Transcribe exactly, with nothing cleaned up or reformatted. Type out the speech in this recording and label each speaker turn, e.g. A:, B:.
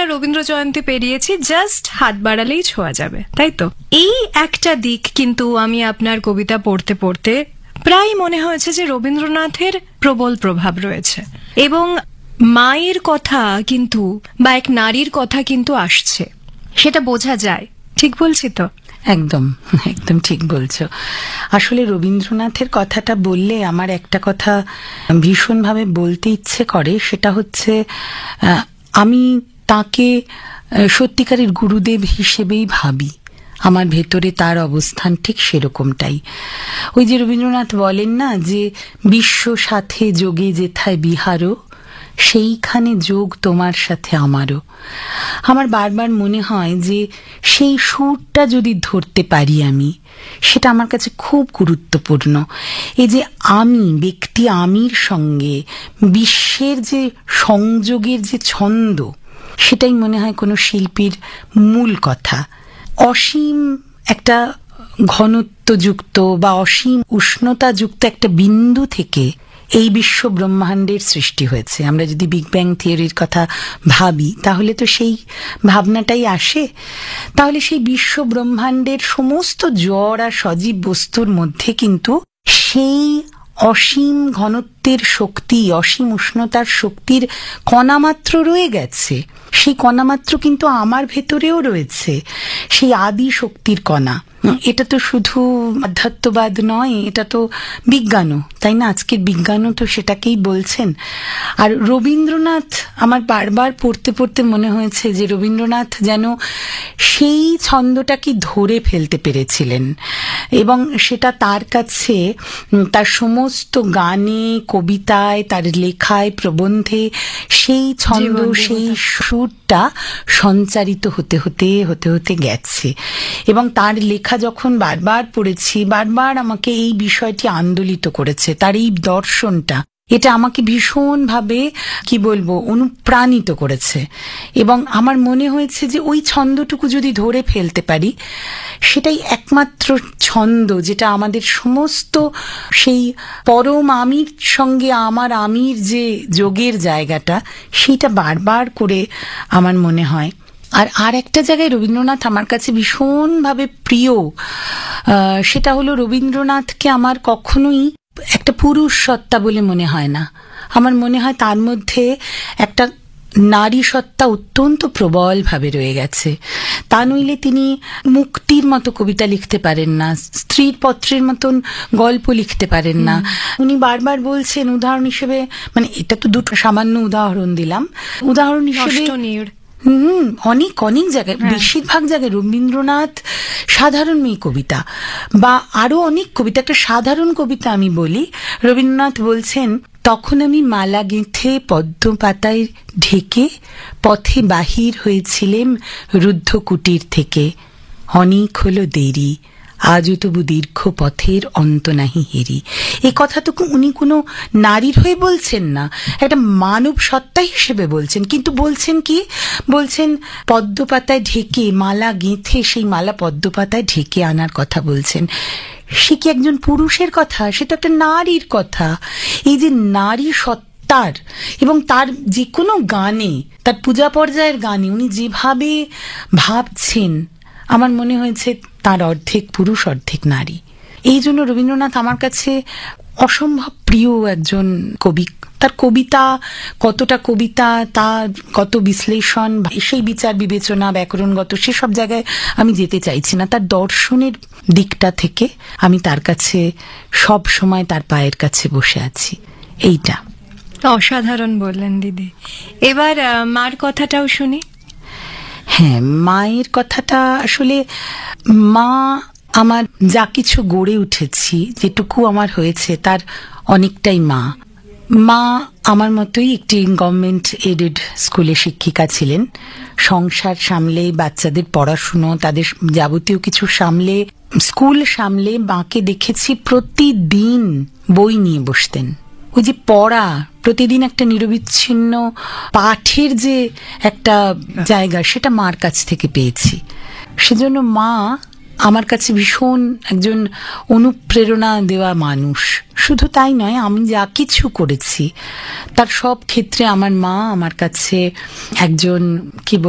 A: Rabindra Jayanti পেরিয়েছি, just হাত বাড়ালেই ছোঁয়া যাবে, তাই তো? এই একটা দিক কিন্তু আমি আপনার কবিতা পড়তে পড়তে প্রায় মনে হয়েছে যে রবীন্দ্রনাথের প্রবল প্রভাব রয়েছে, এবং মায়ের কথা কিন্তু বা এক নারীর কথা কিন্তু আসছে, সেটা বোঝা যায়। ঠিক বলছি তো?
B: একদম একদম ঠিক বলছো। আসলে রবীন্দ্রনাথের কথাটা বললে আমার একটা কথা ভীষণভাবে বলতে ইচ্ছে করে, সেটা হচ্ছে আমি তাকে সত্যিকারের গুরুদেব হিসেবেই ভাবি। আমার ভেতরে তার অবস্থান ঠিক সেরকমটাই। ওই যে রবীন্দ্রনাথ বলেন না যে বিশ্ব সাথে যোগে যেথায় বিহারও, সেইখানে যোগ তোমার সাথে আমারও। আমার বারবার মনে হয় যে সেই সুরটা যদি ধরতে পারি আমি, সেটা আমার কাছে খুব গুরুত্বপূর্ণ। এই যে আমি, ব্যক্তি আমির সঙ্গে বিশ্বের যে সংযোগের যে ছন্দ, সেটাই মনে হয় কোনো শিল্পীর মূল কথা। অসীম একটা ঘনত্বযুক্ত বা অসীম উষ্ণতাযুক্ত একটা বিন্দু থেকে এই বিশ্ব ব্রহ্মাণ্ডের সৃষ্টি হয়েছে। আমরা যদি বিগ ব্যাং থিওরির কথা ভাবি, তাহলে তো সেই ভাবনাটাই আসে। তাহলে সেই বিশ্ব ব্রহ্মাণ্ডের সমস্ত জড় আর সজীব বস্তুর মধ্যে কিন্তু সেই অসীম ঘনত্বের শক্তি, অসীম উষ্ণতার শক্তির কণামাত্র রয়ে গেছে। সেই কণামাত্র কিন্তু আমার ভেতরেও রয়েছে, সেই আদি শক্তির কণা। এটা তো শুধু আধ্যাত্মবাদ নয়, এটা তো বিজ্ঞানও, তাই না? আজকের বিজ্ঞানও তো সেটাকেই বলছেন। আর রবীন্দ্রনাথ, আমার বারবার পড়তে পড়তে মনে হয়েছে যে রবীন্দ্রনাথ যেন সেই ছন্দটাকে ধরে ফেলতে পেরেছিলেন, এবং সেটা তার কাছে তার সমস্ত গানে, কবিতায়, তার লেখায়, প্রবন্ধে সেই ছন্দ, সেই সুরটা সঞ্চারিত হতে হতে হতে হতে গেছে। এবং তার লেখা যখন বারবার পড়েছি, বারবার আমাকে এই বিষয়টি আন্দোলিত করেছে। তার এই দর্শনটা, এটা আমাকে ভীষণভাবে কি বলবো অনুপ্রাণিত করেছে। এবং আমার মনে হয়েছে যে ওই ছন্দটুকু যদি ধরে ফেলতে পারি, সেটাই একমাত্র ছন্দ যেটা আমাদের সমস্ত সেই পরম আমির সঙ্গে আমার আমির যে যোগের জায়গাটা, সেটা বারবার করে আমার মনে হয়। আর আর একটা জায়গায় রবীন্দ্রনাথ আমার কাছে ভীষণভাবে প্রিয়, সেটা হলো রবীন্দ্রনাথকে আমার কখনোই একটা পুরুষ সত্তা বলে মনে হয় না। আমার মনে হয় তার মধ্যে একটা নারী সত্তা অত্যন্ত প্রবলভাবে রয়ে গেছে। তা নইলে তিনি মুক্তির মতো কবিতা লিখতে পারেন না, স্ত্রীর পত্রের মতন গল্প লিখতে পারেন না। উনি বারবার বলছেন, উদাহরণ হিসেবে, মানে এটা তো দুটো সামান্য উদাহরণ দিলাম, উদাহরণ হিসেবে হুম অনেক অনেক জায়গায়, বেশিরভাগ জায়গায় রবীন্দ্রনাথ সাধারণ মেয়ে কবিতা বা আরো অনেক কবিতা, একটা সাধারণ কবিতা আমি বলি, রবীন্দ্রনাথ বলছেন, তখন আমি মালা গেঁথে পদ্ম পাতায় ঢেকে পথে বাহির হয়েছিলেম রুদ্ধ কুটির থেকে, অনেক হলো দেরি, আজও তবু দীর্ঘ পথের অন্ত নাহি হেরি। এই কথা তো উনি কোনো নারীর হয়ে বলছেন না, একটা মানব সত্তা হিসেবে বলছেন। কিন্তু বলছেন কি, বলছেন পদ্মপাতায় ঢেকে, মালা গেঁথে সেই মালা পদ্মপাতায় ঢেকে আনার কথা বলছেন। সে কি একজন পুরুষের কথা? সে তো একটা নারীর কথা। এই যে নারী সত্তার, এবং তার যে কোনো গানে, তার পূজা পর্যায়ের গানে উনি যেভাবে ভাবছেন, আমার মনে হয়েছে তার অর্ধেক পুরুষ অর্ধেক নারী। এই জন্য রবীন্দ্রনাথ আমার কাছে অসম্ভব প্রিয় একজন কবি। তার কবিতা কতটা কবিতা, তার কত বিশ্লেষণ, সেই বিচার বিবেচনা ব্যাকরণগত সেসব জায়গায় আমি যেতে চাইছি না। তার দর্শনের দিকটা থেকে আমি তার কাছে সব সময় তার পায়ের কাছে বসে আছি। এইটা
A: অসাধারণ বললেন দিদি। এবার মার কথাটাও শুনি।
B: হ্যাঁ, মায়ের কথাটা আসলে, মা আমার যা কিছু গড়ে উঠেছি, যেটুকু আমার হয়েছে, তার অনেকটাই মা। মা আমার মতোই একটি গভর্নমেন্ট এডেড স্কুলে শিক্ষিকা ছিলেন। সংসার সামলে, বাচ্চাদের পড়াশুনো, তাদের যাবতীয় কিছু সামলে, স্কুল সামলে মাকে দেখেছি প্রতিদিন বই নিয়ে বসতেন। ওই যে পড়া, প্রতিদিন একটা নিরবিচ্ছিন্ন পাঠের যে একটা জায়গা, সেটা মার কাছ থেকে পেয়েছি। সেজন্য মা আমার কাছে ভীষণ একজন অনুপ্রেরণা দেওয়া মানুষ। শুধু তাই নয়, আমি যা কিছু করেছি তার সব ক্ষেত্রে আমার মা আমার কাছে একজন কি